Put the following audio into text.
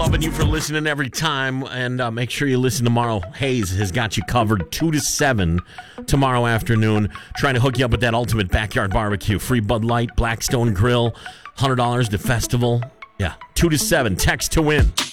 loving you for listening every time. And make sure you listen tomorrow. Hayes has got you covered 2 to 7 tomorrow afternoon. Trying to hook you up with that ultimate backyard barbecue. Free Bud Light, Blackstone Grill, $100 to festival. Yeah, 2 to 7. Text to win.